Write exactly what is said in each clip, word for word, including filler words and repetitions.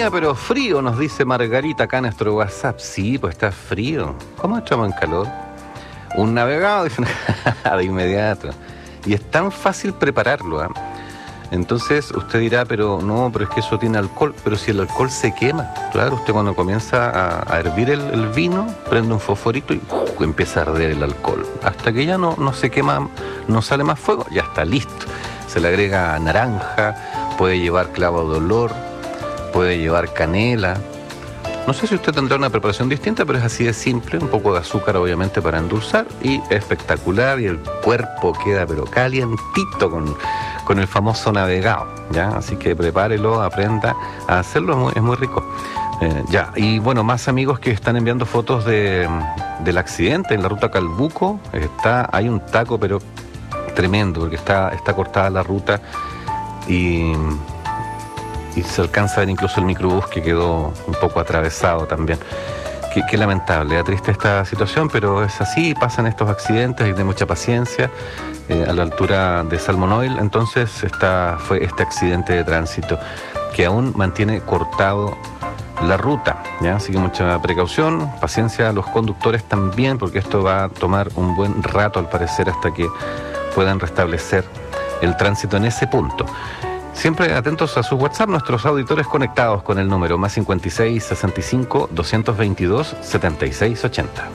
Sintonía, pero frío, nos dice Margarita acá en nuestro WhatsApp. Sí, pues está frío. ¿Cómo echamos en calor? Un navegado, dice, de inmediato. Y es tan fácil prepararlo, ¿eh? Entonces usted dirá, pero no, pero es que eso tiene alcohol. Pero si el alcohol se quema, claro, usted cuando comienza a, a hervir el, el vino, prende un fosforito y uh, empieza a arder el alcohol. Hasta que ya no, no se quema, no sale más fuego, ya está listo. Se le agrega naranja, puede llevar clavo de olor, puede llevar canela. No sé si usted tendrá una preparación distinta, pero es así de simple, un poco de azúcar obviamente para endulzar y espectacular, y el cuerpo queda pero calientito con, con el famoso navegado, ¿ya? Así que prepárelo, aprenda a hacerlo, es muy, es muy rico. Eh, ya, y bueno, más amigos que están enviando fotos de, del accidente en la ruta Calbuco. Está, hay un taco pero tremendo, porque está, está cortada la ruta y... y se alcanza a ver incluso el microbús que quedó un poco atravesado también. Qué, qué lamentable, es triste esta situación, pero es así, pasan estos accidentes, hay de mucha paciencia. Eh, a la altura de Salmon Oil, entonces está, fue este accidente de tránsito que aún mantiene cortado la ruta, ¿ya? Así que mucha precaución, paciencia a los conductores también, porque esto va a tomar un buen rato al parecer hasta que puedan restablecer el tránsito en ese punto. Siempre atentos a su WhatsApp, nuestros auditores conectados con el número más cincuenta y seis, sesenta y cinco, doscientos veintidós, setenta y seis ochenta.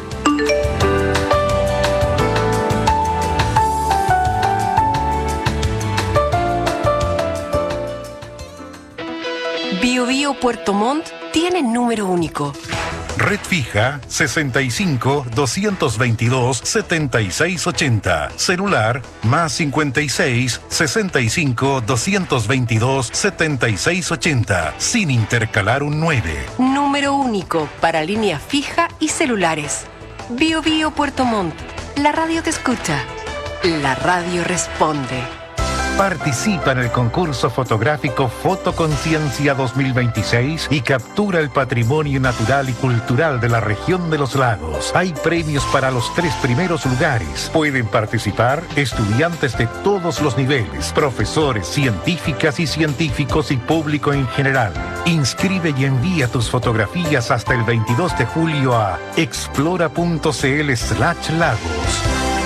Bio Bio Puerto Montt tiene número único. Red fija sesenta y cinco, doscientos veintidós, setenta y seis ochenta. Celular más cincuenta y seis, sesenta y cinco, doscientos veintidós, setenta y seis ochenta. Sin intercalar un nueve. Número único para línea fija y celulares. Bio Bio Puerto Montt. La radio te escucha. La radio responde. Participa en el concurso fotográfico Fotoconciencia dos mil veintiséis y captura el patrimonio natural y cultural de la región de los lagos. Hay premios para los tres primeros lugares. Pueden participar estudiantes de todos los niveles, profesores, científicas y científicos y público en general. Inscribe y envía tus fotografías hasta el veintidós de julio a explora.cl slash lagos.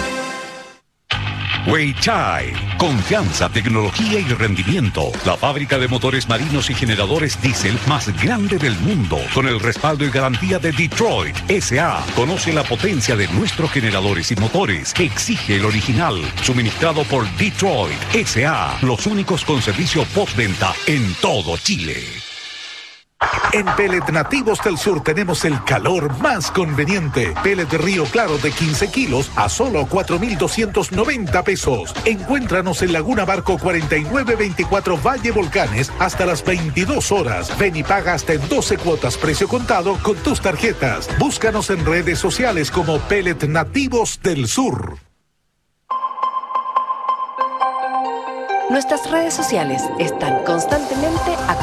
Weichai, confianza, tecnología y rendimiento. La fábrica de motores marinos y generadores diésel más grande del mundo, con el respaldo y garantía de Detroit S A. Conoce la potencia de nuestros generadores y motores. Exige el original, suministrado por Detroit S A. Los únicos con servicio postventa en todo Chile. En Pellet Nativos del Sur tenemos el calor más conveniente. Pellet Río Claro de quince kilos a solo cuatro mil doscientos noventa pesos. Encuéntranos en Laguna Barco cuarenta y nueve veinticuatro Valle Volcanes hasta las veintidós horas. Ven y paga hasta en doce cuotas precio contado con tus tarjetas. Búscanos en redes sociales como Pellet Nativos del Sur. Nuestras redes sociales están constantemente